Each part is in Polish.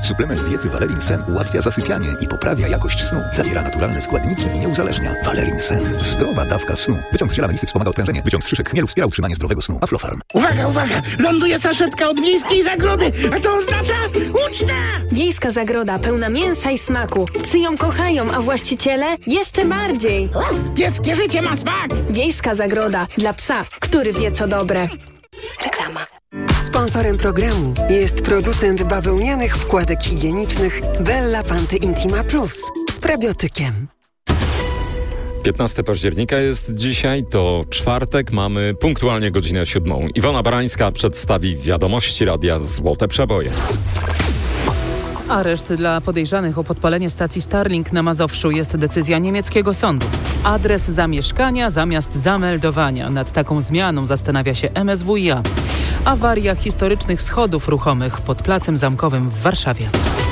Suplement diety Valerin Sen ułatwia zasypianie i poprawia jakość snu. Zawiera naturalne składniki i nie uzależnia. Valerin Sen. Zdrowa dawka snu. Wyciąg z ziela melisy wspomaga odprężenie. Wyciąg z szyszek chmielu wspiera utrzymanie zdrowego snu. Aflofarm. Uwaga, uwaga! Ląduje saszetka od Wiejskiej Zagrody, a to oznacza uczta! Wiejska Zagroda pełna mięsa i smaku. Psy ją kochają, a właściciele jeszcze bardziej. Pieskie życie ma smak! Wiejska Zagroda dla psa, który wie co dobre. Reklama. Sponsorem programu jest producent bawełnianych wkładek higienicznych Bella Panty Intima Plus z probiotykiem. 15 października jest dzisiaj, to czwartek, mamy punktualnie godzinę 7. Iwona Barańska przedstawi wiadomości Radia Złote Przeboje. Areszt dla podejrzanych o podpalenie stacji Starlink na Mazowszu jest decyzja niemieckiego sądu. Adres zamieszkania zamiast zameldowania. Nad taką zmianą zastanawia się MSWiA. Awaria historycznych schodów ruchomych pod Placem Zamkowym w Warszawie.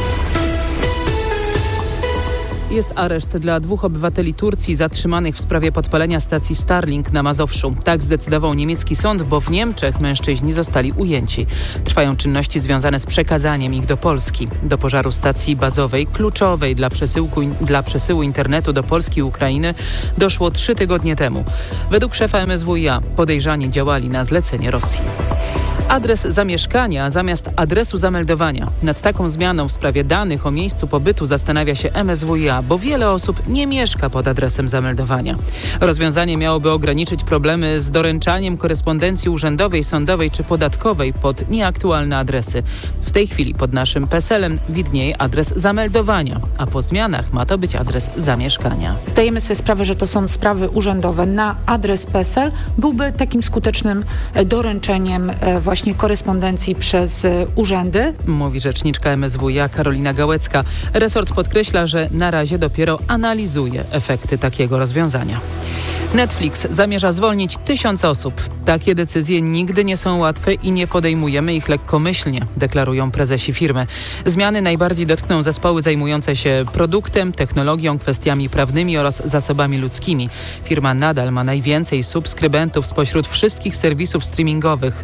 Jest areszt dla 2 obywateli Turcji zatrzymanych w sprawie podpalenia stacji Starlink na Mazowszu. Tak zdecydował niemiecki sąd, bo w Niemczech mężczyźni zostali ujęci. Trwają czynności związane z przekazaniem ich do Polski. Do pożaru stacji bazowej, kluczowej dla przesyłu internetu do Polski i Ukrainy, doszło 3 tygodnie temu. Według szefa MSWiA podejrzani działali na zlecenie Rosji. Adres zamieszkania zamiast adresu zameldowania. Nad taką zmianą w sprawie danych o miejscu pobytu zastanawia się MSWiA, bo wiele osób nie mieszka pod adresem zameldowania. Rozwiązanie miałoby ograniczyć problemy z doręczaniem korespondencji urzędowej, sądowej czy podatkowej pod nieaktualne adresy. W tej chwili pod naszym PESEL-em widnieje adres zameldowania, a po zmianach ma to być adres zamieszkania. Zdajemy sobie sprawę, że to są sprawy urzędowe. Na adres PESEL byłby takim skutecznym doręczeniem właśnie korespondencji przez urzędy. Mówi rzeczniczka MSWiA Karolina Gałecka. Resort podkreśla, że na razie dopiero analizuje efekty takiego rozwiązania. Netflix zamierza zwolnić 1000 osób. Takie decyzje nigdy nie są łatwe i nie podejmujemy ich lekkomyślnie, deklarują prezesi firmy. Zmiany najbardziej dotkną zespoły zajmujące się produktem, technologią, kwestiami prawnymi oraz zasobami ludzkimi. Firma nadal ma najwięcej subskrybentów spośród wszystkich serwisów streamingowych,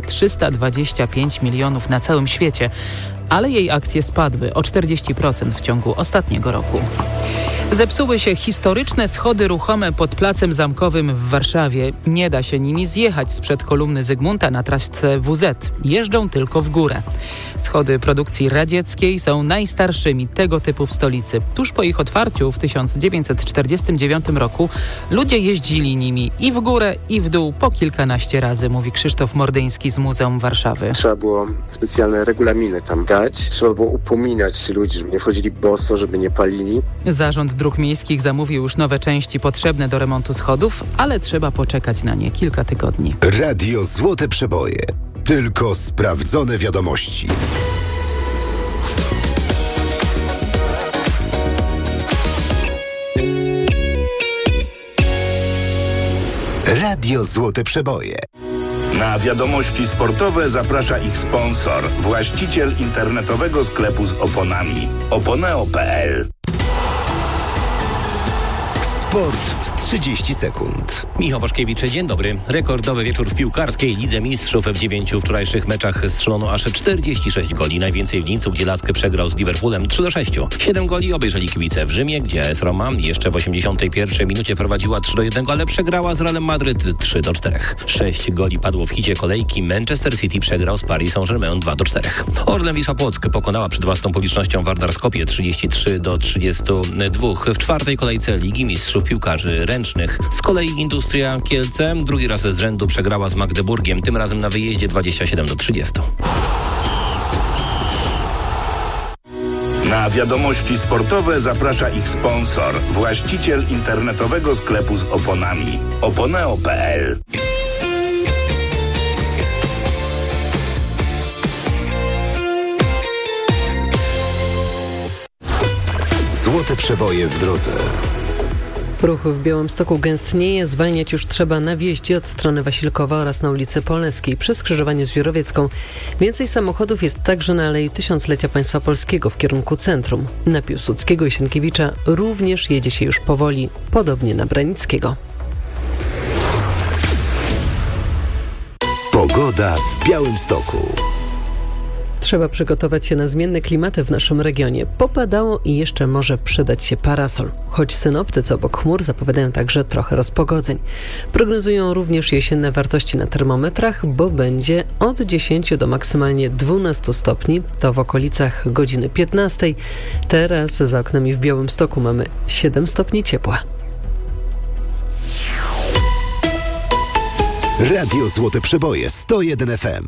325 milionów na całym świecie. Ale jej akcje spadły o 40% w ciągu ostatniego roku. Zepsuły się historyczne schody ruchome pod Placem Zamkowym w Warszawie. Nie da się nimi zjechać sprzed kolumny Zygmunta na trasce WZ. Jeżdżą tylko w górę. Schody produkcji radzieckiej są najstarszymi tego typu w stolicy. Tuż po ich otwarciu w 1949 roku ludzie jeździli nimi i w górę, i w dół po kilkanaście razy, mówi Krzysztof Mordyński z Muzeum Warszawy. Trzeba było specjalne regulaminy tam dać. Trzeba było upominać ludzi, żeby nie wchodzili boso, żeby nie palili. Zarząd Dróg Miejskich zamówił już nowe części potrzebne do remontu schodów, ale trzeba poczekać na nie kilka tygodni. Radio Złote Przeboje. Tylko sprawdzone wiadomości. Radio Złote Przeboje. Na wiadomości sportowe zaprasza ich sponsor, właściciel internetowego sklepu z oponami. Oponeo.pl. Sport w 30 sekund. Michał Waszkiewicz, dzień dobry. Rekordowy wieczór w piłkarskiej Lidze Mistrzów. W 9 wczorajszych meczach strzelono aż 46 goli. Najwięcej w Lincu, gdzie Lask przegrał z Liverpoolem 3-6. 7 goli obejrzeli kibice w Rzymie, gdzie AS Roma jeszcze w 81 minucie prowadziła 3-1, ale przegrała z Realem Madryt 3-4. 6 goli padło w hicie kolejki. Manchester City przegrał z Paris Saint-Germain 2-4. Orlen Wisła Płock pokonała przed własną publicznością Vardar Skopje 33-32. W czwartej kolejce Ligi Mistrzów piłkarzy ręcznych. Z kolei Industria Kielce drugi raz z rzędu przegrała z Magdeburgiem, tym razem na wyjeździe 27-30. Na wiadomości sportowe zaprasza ich sponsor, właściciel internetowego sklepu z oponami. Oponeo.pl. Złote Przeboje w drodze. Ruch w Białymstoku gęstnieje, zwalniać już trzeba na wjeździe od strony Wasilkowa oraz na ulicy Poleskiej przy skrzyżowaniu z Jurowiecką. Więcej samochodów jest także na Alei Tysiąclecia Państwa Polskiego w kierunku centrum. Na Piłsudskiego i Sienkiewicza również jedzie się już powoli, podobnie na Branickiego. Pogoda w Białymstoku. Trzeba przygotować się na zmienne klimaty w naszym regionie. Popadało i jeszcze może przydać się parasol. Choć synoptycy obok chmur zapowiadają także trochę rozpogodzeń. Prognozują również jesienne wartości na termometrach, bo będzie od 10 do maksymalnie 12 stopni. To w okolicach godziny 15. Teraz za oknami w Białymstoku mamy 7 stopni ciepła. Radio Złote Przeboje 101 FM.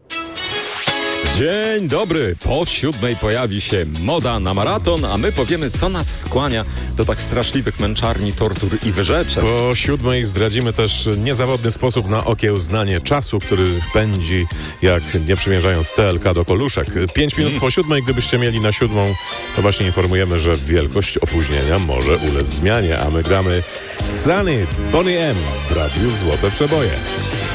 Dzień dobry. Po 7 pojawi się moda na maraton, a my powiemy, co nas skłania do tak straszliwych męczarni, tortur i wyrzeczeń. Po 7 zdradzimy też niezawodny sposób na okiełznanie czasu, który pędzi, jak nie przymierzając TLK do koluszek. 5 minut po 7, gdybyście mieli na 7, to właśnie informujemy, że wielkość opóźnienia może ulec zmianie, a my gramy Sunny Bonnie M w Radiu Złote Przeboje.